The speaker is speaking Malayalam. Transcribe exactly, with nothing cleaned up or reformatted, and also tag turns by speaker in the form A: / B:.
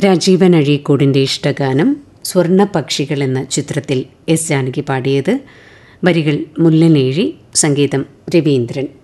A: രാജീവൻ അഴീക്കോടിൻ്റെ ഇഷ്ടഗാനം സ്വർണ്ണപക്ഷികൾ എന്ന ചിത്രത്തിൽ എസ് ജാനകി പാടിയത്. വരികൾ മുല്ലനേഴി, സംഗീതം രവീന്ദ്രൻ.